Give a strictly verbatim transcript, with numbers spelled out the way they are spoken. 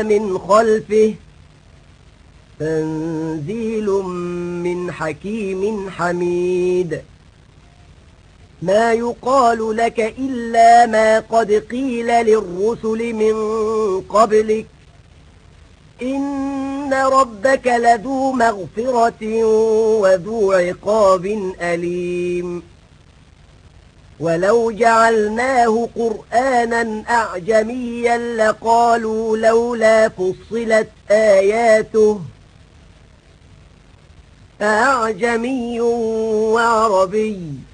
يتلى من خلفه تنزيل من حكيم حميد ما يقال لك إلا ما قد قيل للرسل من قبلك إن ربك لذو مغفرة وذو عقاب أليم ولو جعلناه قرآنا أعجميا لقالوا لولا فصلت آياته أعجمي وعربي